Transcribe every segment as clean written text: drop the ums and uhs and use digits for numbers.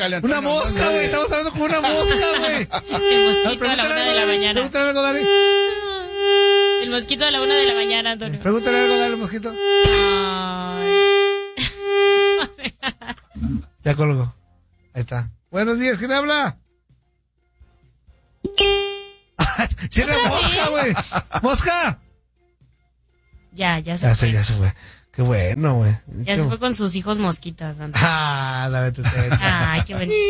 pégale. Una mosca, güey. Estamos hablando con una mosca, güey. El mosquito a la 1 de la mañana. Pregúntale algo, dale. El mosquito a la 1 de la mañana, Antonio. Pregúntale algo, dale, mosquito. Ya colgó. Ahí está. Buenos días, ¿quién habla? ¡Sí era mosca, güey! ¡Mosca! Ya se fue. Ya se fue. Qué bueno, güey. Ya se fue con sus hijos mosquitas, Antonio. Dale, Ay, qué bonito.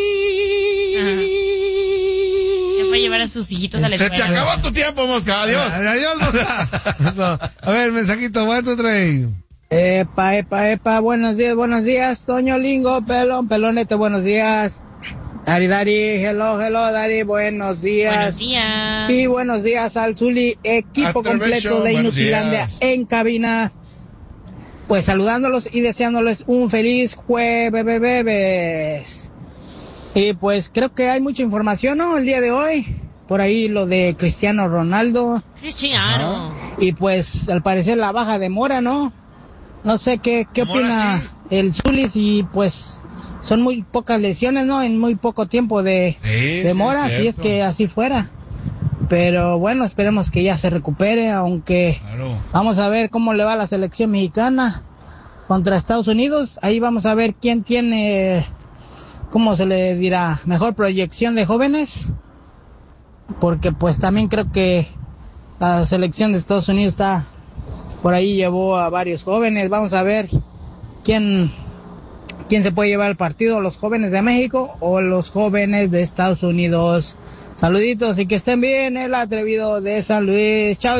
Se fue a llevar a sus hijitos a la Se escuela. te acabó tu tiempo, mosca. Adiós. Adiós, mosca. Eso. A ver, mensajito, ¿cuánto trae? Epa, buenos días, Toño Lingo, pelonete, buenos días. Dari, hello, Dari, buenos días. Buenos días. Y buenos días al Zuli, equipo completo de Inutilandia en cabina. Pues saludándolos y deseándoles un feliz jueves. Y pues creo que hay mucha información, ¿no? El día de hoy. Por ahí lo de Cristiano Ronaldo. Cristiano. Y pues al parecer la baja de Mora, ¿no? No sé qué opina el Zulis y pues son muy pocas lesiones, ¿no? En muy poco tiempo de Mora, si es que así fuera. Pero bueno, esperemos que ya se recupere, aunque vamos a ver cómo le va a la selección mexicana contra Estados Unidos. Ahí vamos a ver quién tiene, ¿cómo se le dirá? Mejor proyección de jóvenes. Porque pues también creo que la selección de Estados Unidos está... Por ahí llevó a varios jóvenes. Vamos a ver quién se puede llevar el partido, los jóvenes de México o los jóvenes de Estados Unidos. Saluditos y que estén bien, el atrevido de San Luis. Chao,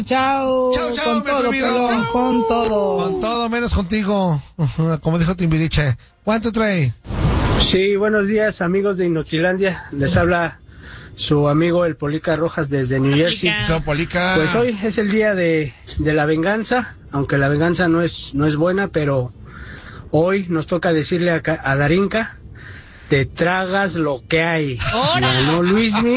con todo, pelón, con todo. Con todo menos contigo, como dijo Timbiriche. ¿Cuánto trae? Sí, buenos días, amigos de Inutilandia. Les habla su amigo el Polica Rojas desde New Jersey. Pues hoy es el día de la venganza, aunque la venganza no es buena, pero hoy nos toca decirle a Darinka, te tragas lo que hay. Ganó Luismi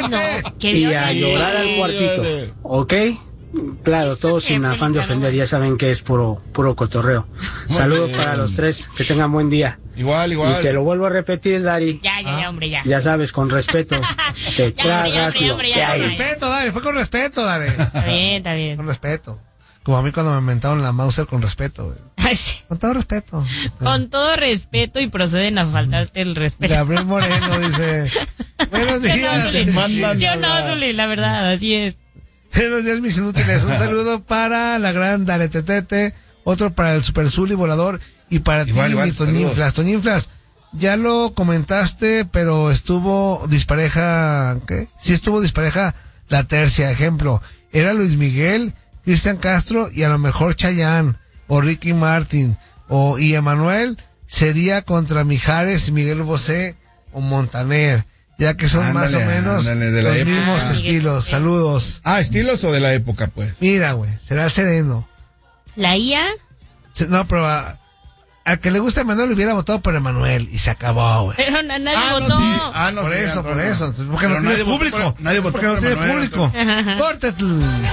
y a llorar al cuartito, ¿ok? Claro, todos sin afán de ofender, ya saben que es puro cotorreo. Saludos para los tres, que tengan buen día. Igual. Y te lo vuelvo a repetir, Dari. Ya, hombre, ya. Ya sabes, con respeto. Te tragas lo que hay. Con respeto, Dari, fue con respeto, Dari. Está bien. Con respeto. Como a mí cuando me inventaron la Mauser, con respeto, güey. Ay, sí. Con todo respeto. Con todo respeto y proceden a faltarte el respeto. Gabriel Moreno dice, buenos días. ¿Sí o no, Zuli? La verdad, así es. Buenos días, mis inútiles. Un saludo para la gran Daretetete, otro para el Super Zuli Volador y para ti, Toñinflas. Ya lo comentaste, pero estuvo dispareja, ¿qué? Sí estuvo dispareja la tercia, ejemplo. Era Luis Miguel, Cristian Castro y a lo mejor Chayanne, o Ricky Martin, y Emanuel sería contra Mijares, Miguel Bosé o Montaner. Ya que son más o menos los mismos estilos. Saludos. ¿Estilos o de la época, pues? Mira, güey, será el sereno. ¿La IA? No, pero al que le gusta Emanuel hubiera votado por Emanuel y se acabó, güey. Pero nadie votó. Por eso. Porque no tiene público. Nadie votó por Emanuel. Córtetl.